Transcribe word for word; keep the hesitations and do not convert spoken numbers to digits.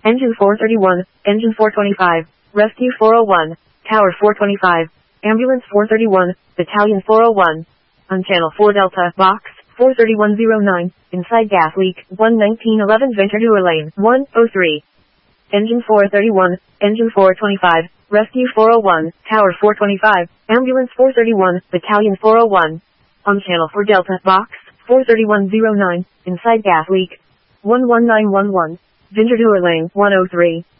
Engine four thirty-one, Engine four twenty-five, Rescue four oh one, Tower four twenty-five, Ambulance four thirty-one, Battalion four oh one. On Channel four Delta, Box four thirty-one oh nine, inside gas leak, one nineteen eleven Venterdure Lane, one oh three. Engine four thirty-one, Engine four twenty-five, Rescue four oh one, Tower four twenty-five, Ambulance four thirty-one, Battalion four oh one. On Channel four Delta, Box four thirty-one oh nine, inside gas leak, one one nine one one, Venterdure Lane, one oh three.